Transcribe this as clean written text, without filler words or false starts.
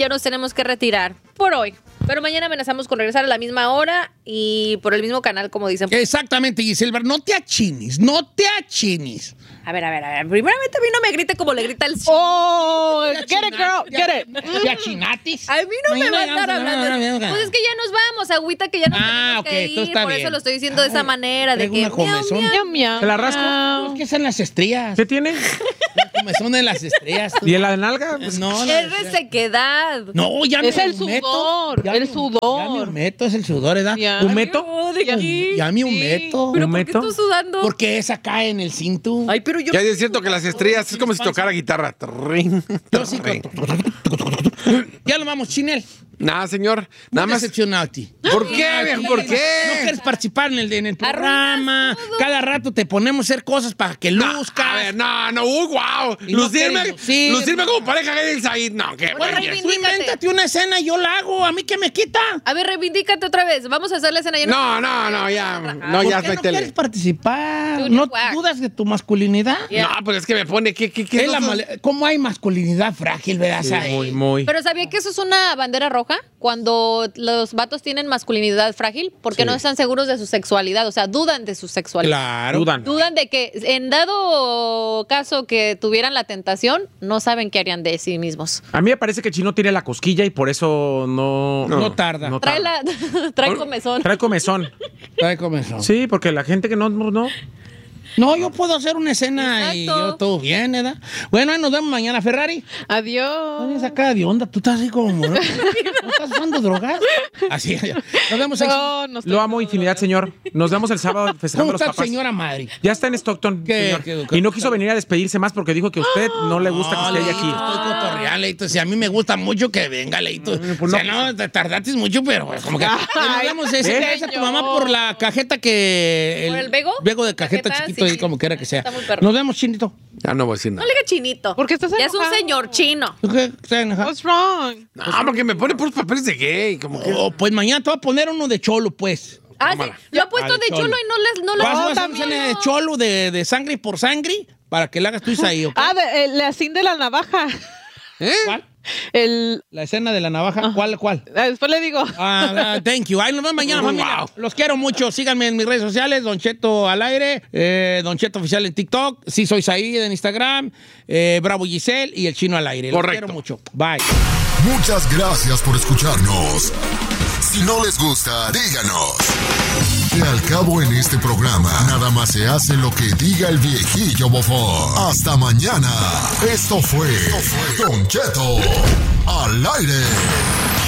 ya nos tenemos que retirar por hoy. Pero mañana amenazamos con regresar a la misma hora y por el mismo canal, como dicen. Exactamente, Giselle, no te achines. A ver. Primeramente a mí no me grite como le grita el... Oh, get it, girl, get it. ¿Te achinatis? A mí no me va a estar hablando. Pues es que ya nos vamos, agüita, que ya nos tenemos que ir. Por eso lo estoy diciendo de esa manera, de que... Miau. ¿Se la rasco? Es que son las estrías. ¿Qué tiene? La comezón de las estrías. ¿Y en la de nalga? Pues no. Es resequedad. No, ya Es me el humeto. sudor, Ya el me sudor. humeto, es el sudor, ¿verdad? Ya. ¿Humeto? Ya me humeto. ¿Pero por qué estás sudando? Porque esa cae en el cinto. Ay, pero yo... Ya es cierto que las estrellas es como si tocara guitarra. Yo sí. Ya lo vamos, Chinel. Nada, señor. Nada Muy más. decepcionado a ti. ¿Por qué, viejo? ¿Por No qué? quieres participar en el programa. Cada rato te ponemos a hacer cosas para que luzcas. A ver, no, wow. Y no Lucirme quieres lucir. lucirme como pareja de Said. No, qué Bueno, güey. Tú invéntate una escena y yo la hago. ¿A mí qué me quita? A ver, reivindícate otra vez. Vamos a hacer la escena. No, ya. No, ¿Por ya qué no métele. quieres participar? Tú, ¿No guac. dudas de tu masculinidad? Yeah. No, pues es que me pone. ¿Qué Es ¿Cómo hay masculinidad frágil, verdad? Sí, muy. Pero ¿sabía que eso es una bandera roja? Cuando los vatos tienen masculinidad frágil, porque no están seguros de su sexualidad, o sea, dudan de su sexualidad. Claro. Dudan de que, en dado caso que tuvieran la tentación, no saben qué harían de sí mismos. A mí me parece que Chino tiene la cosquilla y por eso No tarda. no Trae, tarda. trae comezón. Trae comezón. Trae comezón. Sí, porque la gente que no. No, yo puedo hacer una escena y Exacto. yo todo bien, ¿verdad? Bueno, ahí nos vemos mañana, Ferrari. Adiós. No vienes acá de onda, tú estás así como... ¿No estás usando drogas? Así, nos vemos ahí. No Lo amo infinidad, señor. Nos vemos el sábado festejando ¿Cómo a los está tu papás. señora madre? Ya está en Stockton, ¿Qué? señor. Y no quiso venir a despedirse más porque dijo que a usted no le gusta que esté Leito, aquí. estoy cotorreando, Leito. Si a mí me gusta mucho que venga, Leito. pues O sea, no, te tardaste mucho, pero pues, como que... Nos vemos ese a tu mamá por la cajeta que... ¿Por el Bego? Bego de cajeta Cajeta, chiquito, sí. y como quiera que sea. Está muy perro. Nos vemos, Chinito. Ya no voy a decir No nada. le diga chinito. ¿Por qué estás Ya es un enojado? señor chino. ¿Tú qué? ¿Estás enojado? What's wrong? No, porque me pone puros papeles de gay. Como que... Oh, pues mañana te voy a poner uno de cholo, pues. Ah, sí. Tómala. Lo ha puesto Al de cholo. cholo y no Vas a hacer una también. escena de cholo de sangre por sangre para que le hagas tú ahí, ¿ok? La sin de la navaja. ¿Cuál? El... La escena de la navaja. ¿Cuál? Después le digo. Thank you. Ahí nos vemos mañana, familia. Wow. Los quiero mucho. Síganme en mis redes sociales, Don Cheto al aire, Don Cheto oficial en TikTok, Sí Soy Said en Instagram, Bravo Giselle y El Chino al aire. Los Correcto. quiero mucho. Bye. Muchas gracias por escucharnos. Si no les gusta, díganos. Que al cabo en este programa, nada más se hace lo que diga el viejillo bofón. Hasta mañana. Esto fue Don Cheto al aire.